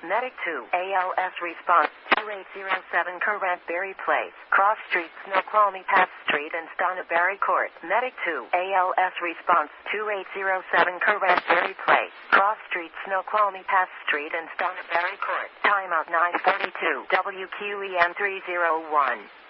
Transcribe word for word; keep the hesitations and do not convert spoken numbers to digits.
Medic two, A L S response, two eight zero seven Carrantberry Place, Cross Street, Snoqualmie Pass Street and Stoneberry Court. Medic two, A L S response, two eight zero seven Carrantberry Place, Cross Street, Snoqualmie Pass Street and Stoneberry Court. Timeout nine forty-two, W Q E M three oh one.